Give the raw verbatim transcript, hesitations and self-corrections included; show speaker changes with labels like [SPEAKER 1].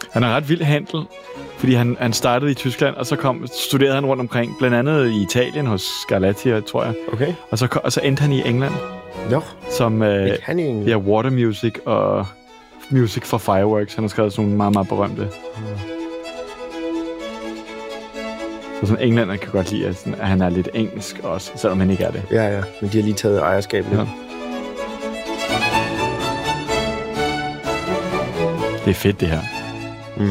[SPEAKER 1] Han er ret vild handel, fordi han, han startede i Tyskland, og så kom, studerede han rundt omkring, blandt andet i Italien hos Scarlatti, tror jeg.
[SPEAKER 2] Okay.
[SPEAKER 1] Og så, og så endte han i England.
[SPEAKER 2] Jo,
[SPEAKER 1] som øh,
[SPEAKER 2] han i England?
[SPEAKER 1] Ja, Water Music og Music for Fireworks. Han har skrevet sådan nogle meget, meget berømte. Hmm. Så sådan englænder kan godt lide, at, sådan, at han er lidt engelsk også, selvom han ikke er det.
[SPEAKER 2] Ja, ja, men de har lige taget ejerskabet. Ja.
[SPEAKER 1] Det er fedt, det her.